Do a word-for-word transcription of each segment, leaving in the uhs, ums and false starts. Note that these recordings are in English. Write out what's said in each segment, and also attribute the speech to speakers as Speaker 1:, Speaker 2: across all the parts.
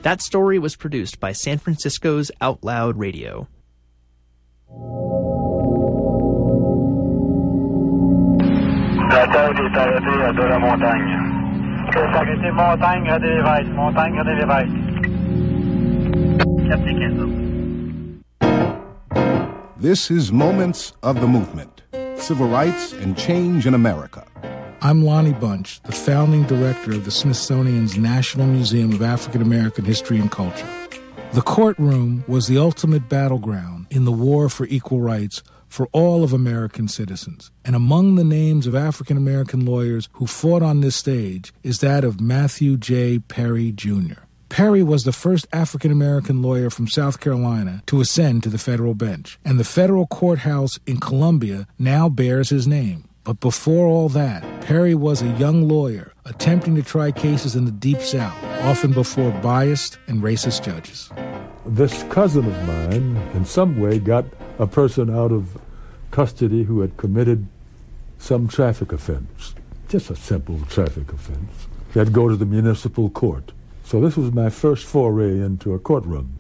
Speaker 1: That story was produced by San Francisco's Out Loud Radio.
Speaker 2: La Terre est arrêtée à de la montagne. C'est arrêté montagne à des Lévesques. Montagne à des Lévesques.
Speaker 3: This is Moments of the Movement, Civil Rights and Change in America.
Speaker 4: I'm Lonnie Bunch, the founding director of the Smithsonian's National Museum of African American History and Culture. The courtroom was the ultimate battleground in the war for equal rights for all of American citizens. And among the names of African American lawyers who fought on this stage is that of Matthew J. Perry, Junior Perry was the first African American lawyer from South Carolina to ascend to the federal bench, and the federal courthouse in Columbia now bears his name. But before all that, Perry was a young lawyer attempting to try cases in the Deep South, often before biased and racist judges.
Speaker 5: This cousin of mine, in some way, got a person out of custody who had committed some traffic offense, just a simple traffic offense. He had to go to the municipal court. So this was my first foray into a courtroom.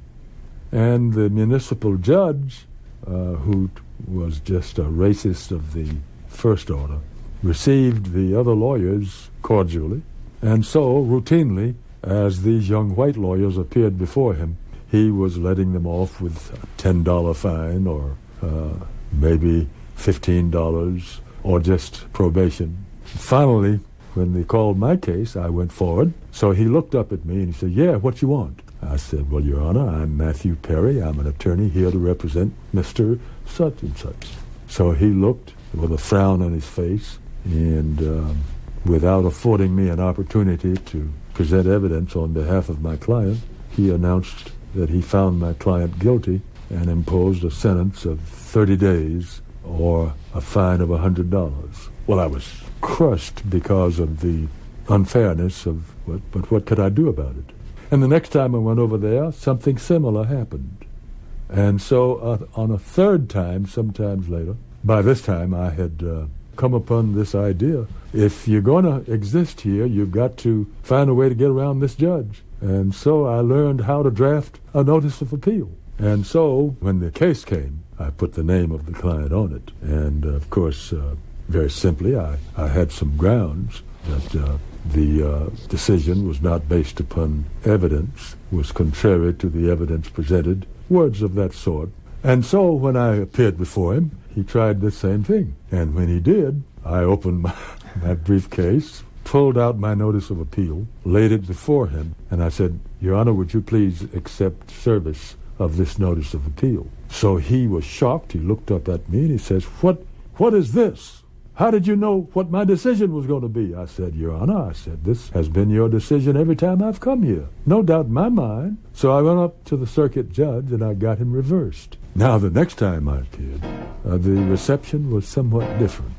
Speaker 5: And the municipal judge, uh, who was just a racist of the first order, received the other lawyers cordially. And so, routinely, as these young white lawyers appeared before him, he was letting them off with a ten dollar fine or uh, maybe fifteen dollars or just probation. Finally, when they called my case, I went forward. So he looked up at me and he said, "Yeah, what you want?" I said, "Well, Your Honor, I'm Matthew Perry. I'm an attorney here to represent Mister such and such." So he looked with a frown on his face, and um, without affording me an opportunity to present evidence on behalf of my client, he announced that he found my client guilty and imposed a sentence of thirty days or a fine of one hundred dollars. Well, I was crushed because of the unfairness of what, but what could I do about it? And the next time I went over there, something similar happened. And so uh, on a third time, sometimes later, by this time I had uh, come upon this idea. If you're going to exist here, you've got to find a way to get around this judge. And so I learned how to draft a notice of appeal. And so when the case came, I put the name of the client on it. And, uh, of course, uh, very simply, I, I had some grounds that uh, the uh, decision was not based upon evidence, was contrary to the evidence presented, words of that sort. And so when I appeared before him, he tried the same thing. And when he did, I opened my, my briefcase, pulled out my notice of appeal, laid it before him, and I said, "Your Honor, would you please accept service of this notice of appeal?" So he was shocked. He looked up at me and he says, What, what is this? How did you know what my decision was going to be? I said, "Your Honor," I said, "this has been your decision every time I've come here. No doubt in my mind." So I went up to the circuit judge and I got him reversed. Now, the next time I appeared, uh, the reception was somewhat different.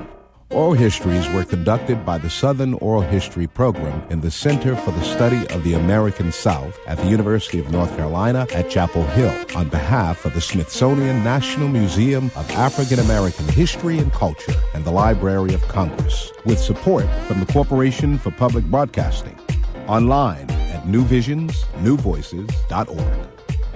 Speaker 3: Oral histories were conducted by the Southern Oral History Program in the Center for the Study of the American South at the University of North Carolina at Chapel Hill on behalf of the Smithsonian National Museum of African American History and Culture and the Library of Congress, with support from the Corporation for Public Broadcasting. Online at new visions new voices dot org.